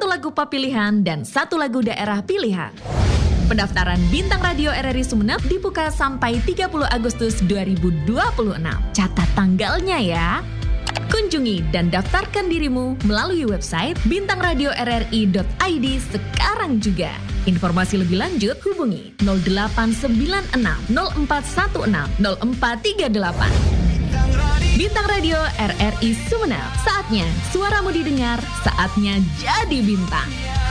1 lagu pop pilihan dan 1 lagu daerah pilihan. Pendaftaran Bintang Radio RRI Sumeneb dibuka sampai 30 Agustus 2026. Catat tanggalnya ya. Kunjungi dan daftarkan dirimu melalui website bintangradioRRI.id sekarang juga. Informasi lebih lanjut hubungi 0896 0416 0438. Bintang Radio RRI Sumeneb. Saatnya suaramu didengar, saatnya jadi bintang.